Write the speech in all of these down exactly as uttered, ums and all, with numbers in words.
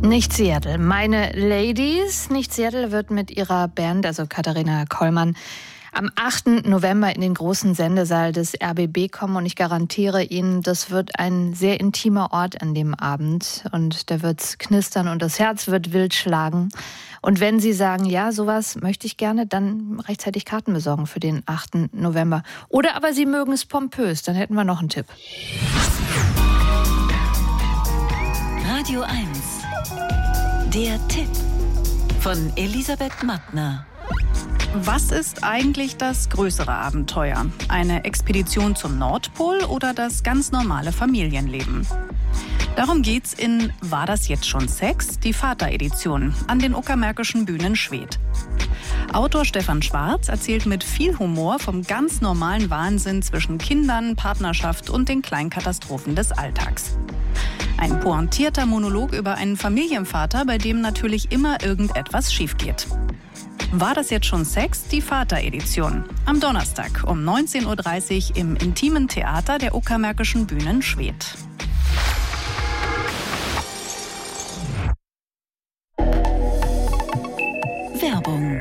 Nicht Seattle. Meine Ladies, nicht Seattle wird mit ihrer Band, also Katharina Kollmann, am achten November in den großen Sendesaal des R B B kommen. Und ich garantiere Ihnen, das wird ein sehr intimer Ort an dem Abend. Und da wird's knistern und das Herz wird wild schlagen. Und wenn Sie sagen, ja, sowas möchte ich gerne, dann rechtzeitig Karten besorgen für den achten November. Oder aber Sie mögen es pompös, dann hätten wir noch einen Tipp. Radio eins. Der Tipp von Elisabeth Mattner. Was ist eigentlich das größere Abenteuer? Eine Expedition zum Nordpol oder das ganz normale Familienleben? Darum geht's in War das jetzt schon Sex? Die Vater-Edition an den Uckermärkischen Bühnen Schwedt. Autor Stefan Schwarz erzählt mit viel Humor vom ganz normalen Wahnsinn zwischen Kindern, Partnerschaft und den kleinen Katastrophen des Alltags. Ein pointierter Monolog über einen Familienvater, bei dem natürlich immer irgendetwas schief geht. War das jetzt schon Sex? Die Vater-Edition. Am Donnerstag um neunzehn Uhr dreißig im Intimen Theater der Uckermärkischen Bühnen Schwedt. Werbung.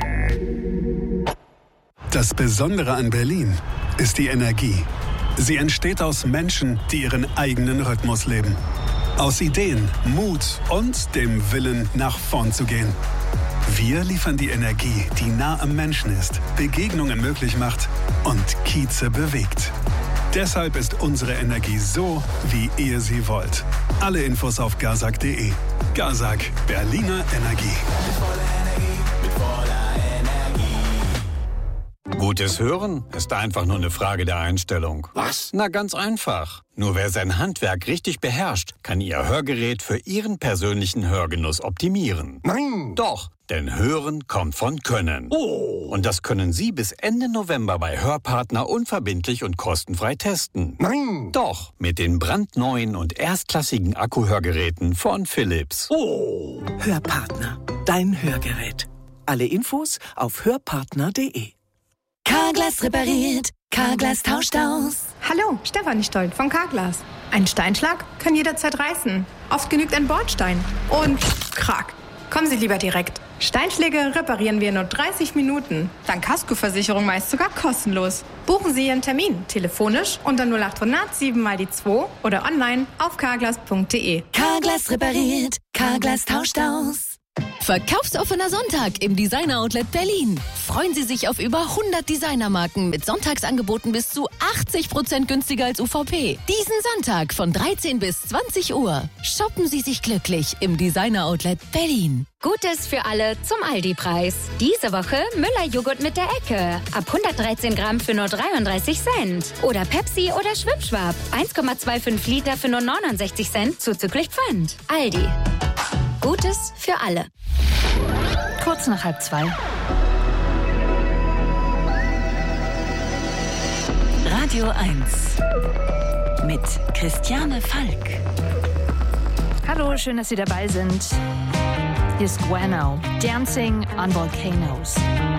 Das Besondere an Berlin ist die Energie. Sie entsteht aus Menschen, die ihren eigenen Rhythmus leben. Aus Ideen, Mut und dem Willen, nach vorn zu gehen. Wir liefern die Energie, die nah am Menschen ist, Begegnungen möglich macht und Kieze bewegt. Deshalb ist unsere Energie so, wie ihr sie wollt. Alle Infos auf gazak punkt de. Gazak, Berliner Energie. Gutes Hören ist einfach nur eine Frage der Einstellung. Was? Na, ganz einfach. Nur wer sein Handwerk richtig beherrscht, kann Ihr Hörgerät für Ihren persönlichen Hörgenuss optimieren. Nein! Doch, denn Hören kommt von Können. Oh! Und das können Sie bis Ende November bei Hörpartner unverbindlich und kostenfrei testen. Nein! Doch, mit den brandneuen und erstklassigen Akkuhörgeräten von Philips. Oh! Hörpartner, dein Hörgerät. Alle Infos auf hörpartner punkt de. Carglass repariert, Carglass tauscht aus. Hallo, Stefanie Stolt von Carglass. Ein Steinschlag kann jederzeit reißen. Oft genügt ein Bordstein. Und krack. Kommen Sie lieber direkt. Steinschläge reparieren wir in nur dreißig Minuten. Dank Kaskoversicherung meist sogar kostenlos. Buchen Sie Ihren Termin telefonisch unter null acht hundert sieben mal die zwei oder online auf carglass punkt de. Carglass repariert, Carglass tauscht aus. Verkaufsoffener Sonntag im Designer Outlet Berlin. Freuen Sie sich auf über hundert Designermarken mit Sonntagsangeboten bis zu achtzig Prozent günstiger als U V P. Diesen Sonntag von dreizehn bis zwanzig Uhr. Shoppen Sie sich glücklich im Designer Outlet Berlin. Gutes für alle zum Aldi-Preis. Diese Woche Müller-Joghurt mit der Ecke. Ab hundertdreizehn Gramm für nur dreiunddreißig Cent. Oder Pepsi oder Schwipschwap. eins Komma fünfundzwanzig Liter für nur neunundsechzig Cent zuzüglich Pfand. Aldi. Gutes für alle. Kurz nach halb zwei. Radio eins mit Christiane Falk. Hallo, schön, dass Sie dabei sind. Hier ist Guano, Dancing on Volcanoes.